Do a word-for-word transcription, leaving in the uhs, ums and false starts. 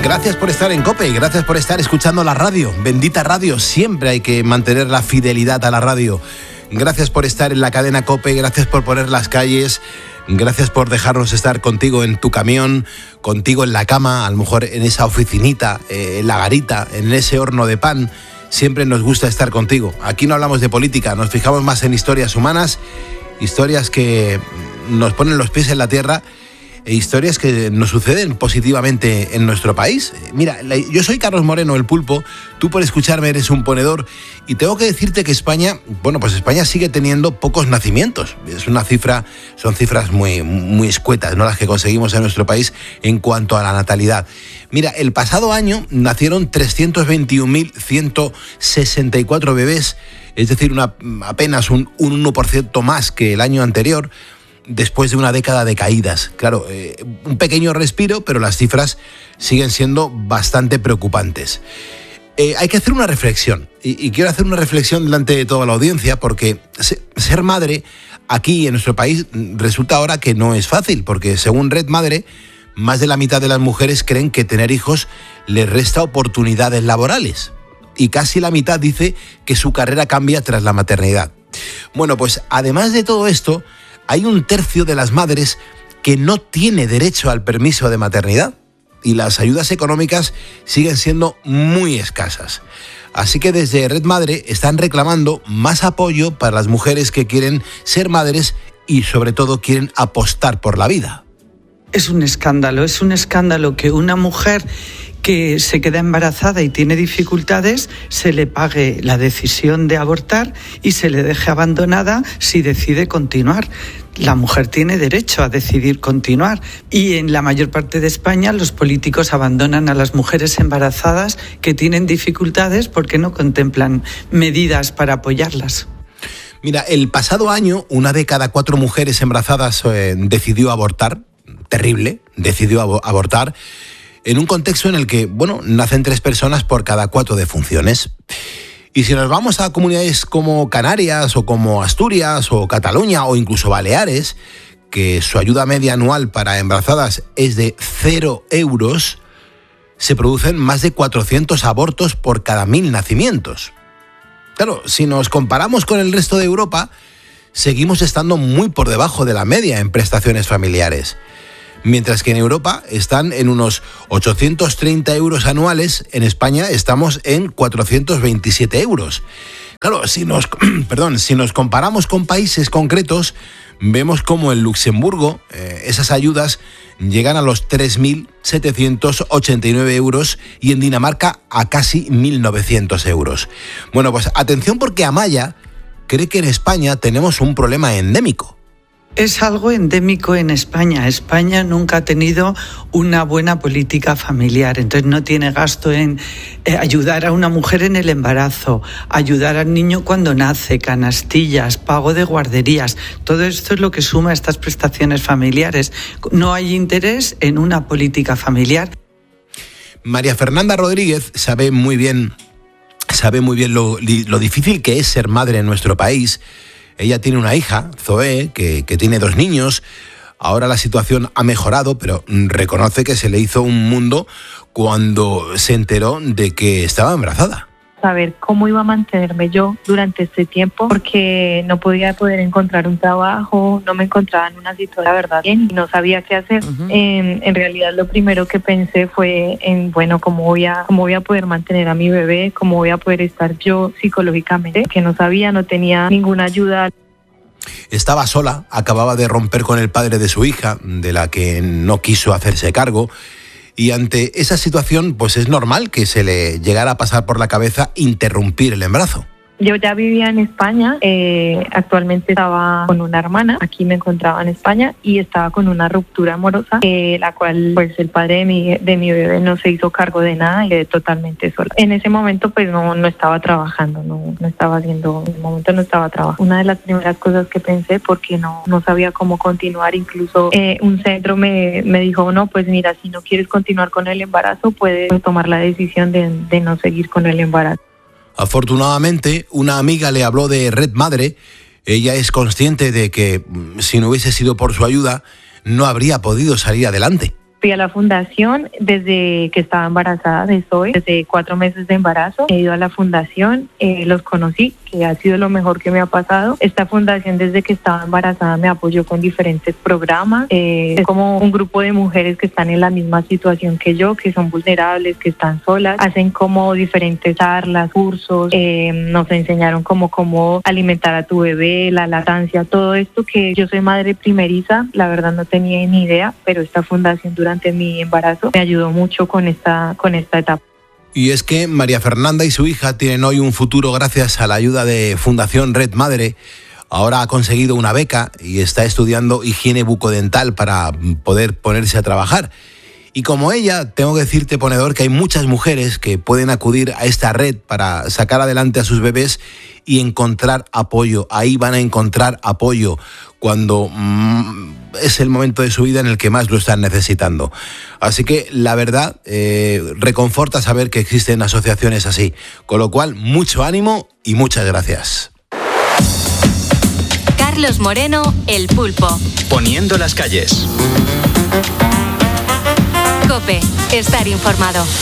Gracias por estar en COPE, gracias por estar escuchando la radio, bendita radio, siempre hay que mantener la fidelidad a la radio. Gracias por estar en la cadena COPE, gracias por poner las calles, gracias por dejarnos estar contigo en tu camión, contigo en la cama, a lo mejor en esa oficinita, eh, en la garita, en ese horno de pan. Siempre nos gusta estar contigo. Aquí no hablamos de política, nos fijamos más en historias humanas, historias que nos ponen los pies en la tierra e historias que nos suceden positivamente en nuestro país. Mira, yo soy Carlos Moreno, el Pulpo, tú por escucharme eres un ponedor y tengo que decirte que España, bueno, pues España sigue teniendo pocos nacimientos. Es una cifra, son cifras muy, muy escuetas, ¿no?, las que conseguimos en nuestro país en cuanto a la natalidad. Mira, el pasado año nacieron trescientos veintiún mil ciento sesenta y cuatro bebés, es decir, una, apenas un, un uno por ciento más que el año anterior, después de una década de caídas. Claro, eh, un pequeño respiro, pero las cifras siguen siendo bastante preocupantes. Eh, hay que hacer una reflexión, y, y quiero hacer una reflexión delante de toda la audiencia, porque se, ser madre aquí en nuestro país resulta ahora que no es fácil, porque según Red Madre, más de la mitad de las mujeres creen que tener hijos les resta oportunidades laborales, y casi la mitad dice que su carrera cambia tras la maternidad. Bueno, pues además de todo esto, hay un tercio de las madres que no tiene derecho al permiso de maternidad y las ayudas económicas siguen siendo muy escasas. Así que desde Red Madre están reclamando más apoyo para las mujeres que quieren ser madres y sobre todo quieren apostar por la vida. Es un escándalo, es un escándalo que una mujer que se queda embarazada y tiene dificultades, se le pague la decisión de abortar y se le deje abandonada si decide continuar. La mujer tiene derecho a decidir continuar y en la mayor parte de España los políticos abandonan a las mujeres embarazadas que tienen dificultades porque no contemplan medidas para apoyarlas. Mira, el pasado año una de cada cuatro mujeres embarazadas eh, decidió abortar, terrible, decidió ab- abortar, en un contexto en el que, bueno, nacen tres personas por cada cuatro defunciones. Y si nos vamos a comunidades como Canarias o como Asturias o Cataluña o incluso Baleares, que su ayuda media anual para embarazadas es de cero euros, se producen más de cuatrocientos abortos por cada mil nacimientos. Claro, si nos comparamos con el resto de Europa, seguimos estando muy por debajo de la media en prestaciones familiares. Mientras que en Europa están en unos ochocientos treinta euros anuales, en España estamos en cuatrocientos veintisiete euros. Claro, si nos, perdón, si nos comparamos con países concretos, vemos como en Luxemburgo eh, esas ayudas llegan a los tres mil setecientos ochenta y nueve euros y en Dinamarca a casi mil novecientos euros. Bueno, pues atención porque Amaya cree que en España tenemos un problema endémico. Es algo endémico en España. España nunca ha tenido una buena política familiar, entonces no tiene gasto en eh, ayudar a una mujer en el embarazo, ayudar al niño cuando nace, canastillas, pago de guarderías. Todo esto es lo que suma a estas prestaciones familiares. No hay interés en una política familiar. María Fernanda Rodríguez sabe muy bien, sabe muy bien lo, lo difícil que es ser madre en nuestro país. Ella tiene una hija, Zoé, que, que tiene dos niños. Ahora la situación ha mejorado, pero reconoce que se le hizo un mundo cuando se enteró de que estaba embarazada. Saber cómo iba a mantenerme yo durante este tiempo, porque no podía poder encontrar un trabajo, no me encontraba en una situación, la verdad, bien, y no sabía qué hacer. Uh-huh. En, en realidad lo primero que pensé fue en, bueno, cómo voy a, cómo voy a poder mantener a mi bebé, cómo voy a poder estar yo psicológicamente, que no sabía, no tenía ninguna ayuda. Estaba sola, acababa de romper con el padre de su hija, de la que no quiso hacerse cargo. Y ante esa situación, pues es normal que se le llegara a pasar por la cabeza interrumpir el embarazo. Yo ya vivía en España, eh, actualmente estaba con una hermana, aquí me encontraba en España y estaba con una ruptura amorosa, eh, la cual pues el padre de mi, de mi bebé no se hizo cargo de nada y quedé totalmente sola. En ese momento pues no, no estaba trabajando, no, no estaba haciendo, en el momento no estaba trabajando. Una de las primeras cosas que pensé, porque no, no sabía cómo continuar, incluso eh, un centro me, me dijo, no, pues mira, si no quieres continuar con el embarazo, puedes tomar la decisión de, de no seguir con el embarazo. Afortunadamente, una amiga le habló de Red Madre. Ella es consciente de que si no hubiese sido por su ayuda, no habría podido salir adelante. Fui a la fundación desde que estaba embarazada de Zoe, desde cuatro meses de embarazo. He ido a la fundación, eh, los conocí, que ha sido lo mejor que me ha pasado. Esta fundación desde que estaba embarazada me apoyó con diferentes programas. Eh, es como un grupo de mujeres que están en la misma situación que yo, que son vulnerables, que están solas. Hacen como diferentes charlas, cursos, eh, nos enseñaron como cómo alimentar a tu bebé, la lactancia, todo esto que yo soy madre primeriza, la verdad no tenía ni idea, pero esta fundación durante mi embarazo me ayudó mucho con esta, con esta etapa. Y es que María Fernanda y su hija tienen hoy un futuro gracias a la ayuda de Fundación Red Madre. Ahora ha conseguido una beca y está estudiando higiene bucodental para poder ponerse a trabajar. Y como ella, tengo que decirte, ponedor, que hay muchas mujeres que pueden acudir a esta red para sacar adelante a sus bebés y encontrar apoyo. Ahí van a encontrar apoyo cuando mmm, es el momento de su vida en el que más lo están necesitando. Así que la verdad, eh, reconforta saber que existen asociaciones así. Con lo cual, mucho ánimo y muchas gracias. Carlos Moreno, El Pulpo. Poniendo las calles. COPE, estar informado.